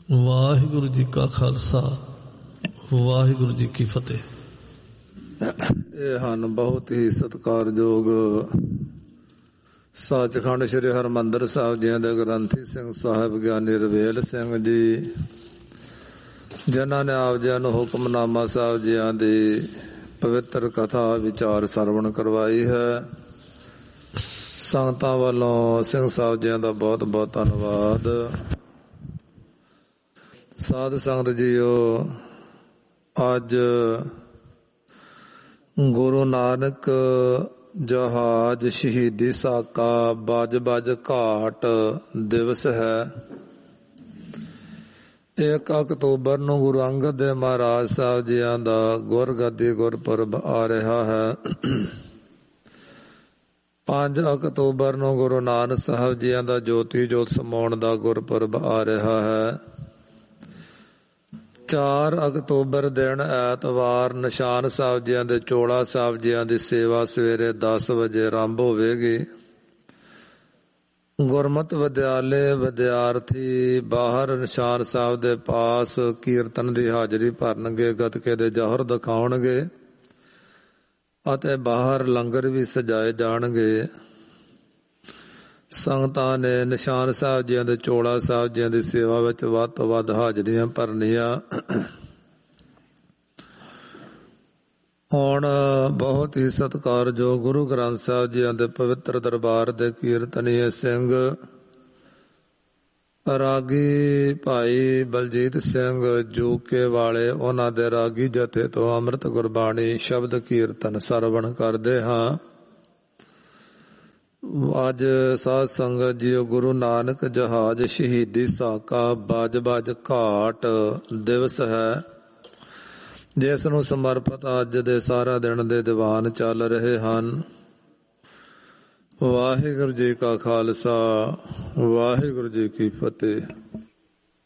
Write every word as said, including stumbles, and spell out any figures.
ਵਾਹਿਗੁਰੂ ਜੀ ਕਾ ਖਾਲਸਾ, ਵਾਹਿਗੁਰੂ ਜੀ ਕੀ ਫਤਿਹ। ਇਹ ਹਨ ਬਹੁਤ ਹੀ ਸਤਿਕਾਰਯੋਗ ਸੱਚਖੰਡ ਸ੍ਰੀ ਹਰਿਮੰਦਰ ਸਾਹਿਬ ਜੀ ਦੇ ਗ੍ਰੰਥੀ ਸਿੰਘ ਸਾਹਿਬ ਗਿਆਨੀ ਰਵੇਲ ਸਿੰਘ ਜੀ, ਜਿਨ੍ਹਾਂ ਨੇ ਆਪ ਜੀ ਨੂੰ ਹੁਕਮਨਾਮਾ ਸਾਹਿਬ ਜੀਆਂ ਦੀ ਪਵਿੱਤਰ ਕਥਾ ਵਿਚਾਰ ਸਰਵਣ ਕਰਵਾਈ ਹੈ। ਸੰਗਤਾਂ ਵੱਲੋਂ ਸਿੰਘ ਸਾਹਿਬ ਜੀਆਂ ਦਾ ਬਹੁਤ ਬਹੁਤ ਧੰਨਵਾਦ। ਸਾਧ ਸੰਗਤ ਜੀਓ, ਅੱਜ ਗੁਰੂ ਨਾਨਕ ਜਹਾਜ਼ ਸ਼ਹੀਦੀ ਸਾਕਾ ਬਜ ਬਜ ਘਾਟ ਦਿਵਸ ਹੈ। ਇੱਕ ਅਕਤੂਬਰ ਨੂੰ ਗੁਰੂ ਅੰਗਦ ਦੇਵ ਮਹਾਰਾਜ ਸਾਹਿਬ ਜੀਆਂ ਦਾ ਗੁਰਗੱਦੀ ਗੁਰਪੁਰਬ ਆ ਰਿਹਾ ਹੈ। ਪੰਜ ਅਕਤੂਬਰ ਨੂੰ ਗੁਰੂ ਨਾਨਕ ਸਾਹਿਬ ਜੀਆਂ ਦਾ ਜੋਤੀ ਜੋਤ ਸਮਾਉਣ ਦਾ ਗੁਰਪੁਰਬ ਆ ਰਿਹਾ ਹੈ। ਚਾਰ ਅਕਤੂਬਰ ਦਿਨ ਐਤਵਾਰ ਨਿਸ਼ਾਨ ਸਾਹਿਬ ਜੀਆਂ ਦੇ ਚੋਲਾ ਸਾਹਿਬ ਜੀਆਂ ਦੀ ਸੇਵਾ ਸਵੇਰੇ ਦਸ ਵਜੇ ਆਰੰਭ ਹੋਵੇਗੀ। ਗੁਰਮਤਿ ਵਿਦਿਆਲੇ ਵਿਦਿਆਰਥੀ ਬਾਹਰ ਨਿਸ਼ਾਨ ਸਾਹਿਬ ਦੇ ਪਾਸ ਕੀਰਤਨ ਦੀ ਹਾਜ਼ਰੀ ਭਰਨਗੇ, ਗੱਤਕੇ ਦੇ ਜੌਹਰ ਦਿਖਾਉਣਗੇ ਅਤੇ ਬਾਹਰ ਲੰਗਰ ਵੀ ਸਜਾਏ ਜਾਣਗੇ। ਸੰਗਤਾਂ ਨੇ ਨਿਸ਼ਾਨ ਸਾਹਿਬ ਜੀਆਂ ਦੇ ਚੋਲਾ ਸਾਹਿਬ ਜੀਆਂ ਦੀ ਸੇਵਾ ਵਿੱਚ ਵੱਧ ਤੋਂ ਵੱਧ ਹਾਜ਼ਰੀਆਂ ਭਰਨੀਆਂ। ਹੁਣ ਬਹੁਤ ਹੀ ਸਤਿਕਾਰਯੋਗ ਗੁਰੂ ਗ੍ਰੰਥ ਸਾਹਿਬ ਜੀਆਂ ਦੇ ਪਵਿੱਤਰ ਦਰਬਾਰ ਦੇ ਕੀਰਤਨੀਏ ਸਿੰਘ ਰਾਗੀ ਭਾਈ ਬਲਜੀਤ ਸਿੰਘ ਜੂਕੇ ਵਾਲੇ, ਉਹਨਾਂ ਦੇ ਰਾਗੀ ਜਥੇ ਤੋਂ ਅੰਮ੍ਰਿਤ ਗੁਰਬਾਣੀ ਸ਼ਬਦ ਕੀਰਤਨ ਸਰਵਣ ਕਰਦੇ ਹਾਂ। ਅੱਜ ਸਾਧ ਸੰਗਤ ਜੀਓ, ਗੁਰੂ ਨਾਨਕ ਜਹਾਜ਼ ਸ਼ਹੀਦੀ ਸਾਕਾ ਬਜ ਬਜ ਘਾਟ ਦਿਵਸ ਹੈ, ਜਿਸ ਨੂੰ ਸਮਰਪਿਤ ਅੱਜ ਦੇ ਸਾਰਾ ਦਿਨ ਦੇ ਦੀਵਾਨ ਚੱਲ ਰਹੇ ਹਨ। ਵਾਹਿਗੁਰੂ ਜੀ ਕਾ ਖਾਲਸਾ, ਵਾਹਿਗੁਰੂ ਜੀ ਕੀ ਫਤਿਹ।